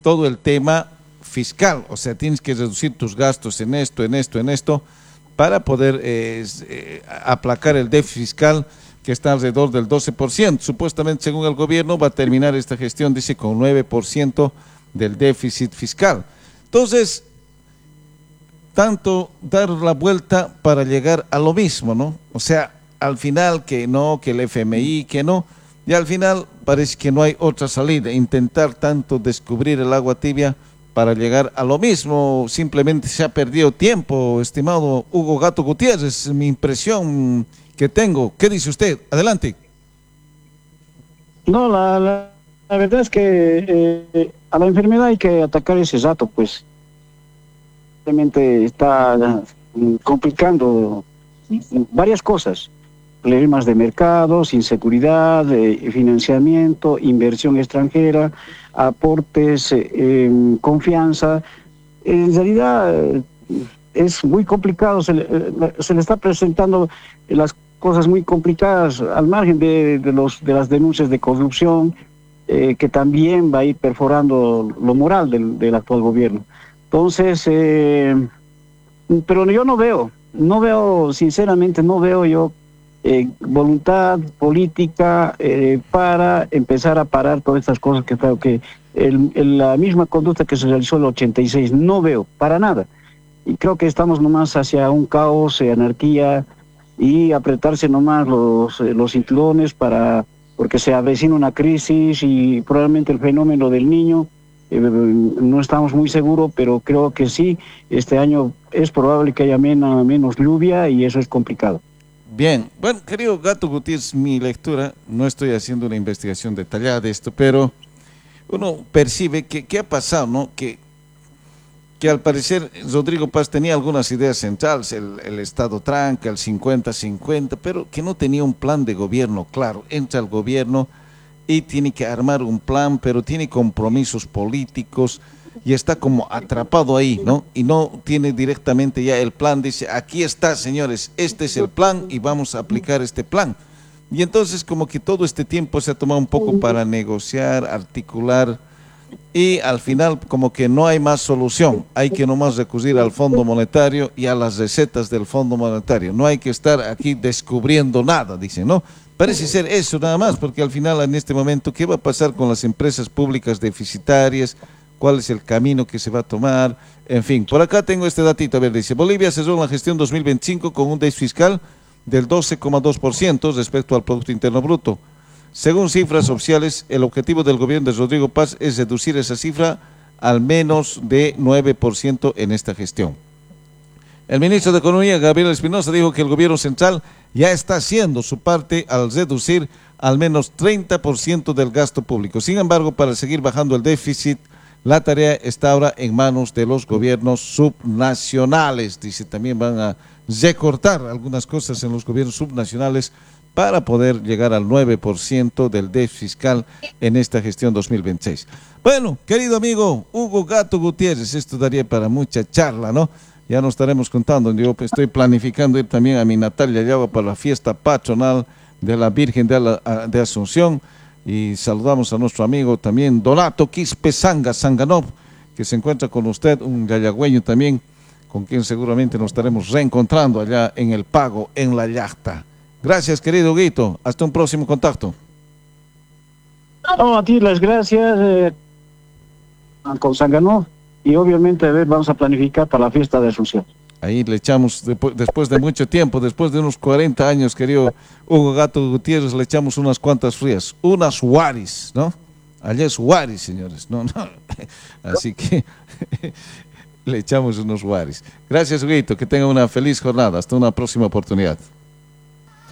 todo el tema fiscal, o sea, tienes que reducir tus gastos en esto, en esto, en esto, para poder aplacar el déficit fiscal que está alrededor del 12%. Supuestamente, según el gobierno, va a terminar esta gestión, dice, con 9% del déficit fiscal. Entonces, tanto dar la vuelta para llegar a lo mismo, ¿no? O sea, al final que no, que el FMI, que no, y al final parece que no hay otra salida, intentar tanto descubrir el agua tibia para llegar a lo mismo, simplemente se ha perdido tiempo, estimado Hugo Gato Gutiérrez, es mi impresión que tengo. ¿Qué dice usted? Adelante. No, la verdad es que a la enfermedad hay que atacar ese rato, pues realmente está complicando varias cosas, problemas de mercados, inseguridad, financiamiento, inversión extranjera, aportes, confianza. En realidad es muy complicado, se le está presentando las cosas muy complicadas al margen de las denuncias de corrupción, que también va a ir perforando lo moral del actual gobierno. Entonces, pero yo no veo, sinceramente, no veo yo voluntad política para empezar a parar todas estas cosas que creo que la misma conducta que se realizó en el 86, no veo para nada. Y creo que estamos nomás hacia un caos, anarquía, y apretarse nomás los cinturones porque se avecina una crisis y probablemente el fenómeno del niño, no estamos muy seguros, pero creo que sí, este año es probable que haya menos lluvia y eso es complicado. Bien, bueno, querido Gato Gutiérrez, mi lectura, no estoy haciendo una investigación detallada de esto, pero uno percibe que ¿qué ha pasado, no? Que al parecer Rodrigo Paz tenía algunas ideas centrales, el Estado tranca, el 50-50, pero que no tenía un plan de gobierno claro. Entra al gobierno y tiene que armar un plan, pero tiene compromisos políticos y está como atrapado ahí, ¿no? Y no tiene directamente ya el plan, dice, aquí está, señores, este es el plan y vamos a aplicar este plan. Y entonces como que todo este tiempo se ha tomado un poco para negociar, articular, y al final como que no hay más solución, hay que nomás recurrir al Fondo Monetario y a las recetas del Fondo Monetario, no hay que estar aquí descubriendo nada, dicen, ¿no? Parece ser eso nada más, porque al final en este momento, ¿qué va a pasar con las empresas públicas deficitarias? ¿Cuál es el camino que se va a tomar? En fin, por acá tengo este datito, a ver, dice, Bolivia cerró la gestión 2025 con un déficit fiscal del 12,2% respecto al Producto Interno Bruto. Según cifras oficiales, el objetivo del gobierno de Rodrigo Paz es reducir esa cifra al menos de 9% en esta gestión. El ministro de Economía, Gabriel Espinosa, dijo que el gobierno central ya está haciendo su parte al reducir al menos 30% del gasto público. Sin embargo, para seguir bajando el déficit, la tarea está ahora en manos de los gobiernos subnacionales. Dice, también van a recortar algunas cosas en los gobiernos subnacionales para poder llegar al 9% del déficit fiscal en esta gestión 2026. Bueno, querido amigo Hugo Gato Gutiérrez, esto daría para mucha charla, ¿no? Ya nos estaremos contando. Yo estoy planificando ir también a mi natal Yayagua para la fiesta patronal de la Virgen de Asunción, y saludamos a nuestro amigo también Donato Quispe Sanganov, que se encuentra con usted, un yayagüeño también, con quien seguramente nos estaremos reencontrando allá en el Pago, en la Yachta. Gracias, querido Guito. Hasta un próximo contacto. No, a ti las gracias, con Sanganov, y obviamente a ver, vamos a planificar para la fiesta de Asunción. Ahí le echamos, después de mucho tiempo, después de unos 40 años, querido Hugo Gato Gutiérrez, le echamos unas cuantas frías, unas Huaris, ¿no? Allá es Huaris, señores, no. Así que le echamos unos Huaris. Gracias, Huguito, que tenga una feliz jornada. Hasta una próxima oportunidad.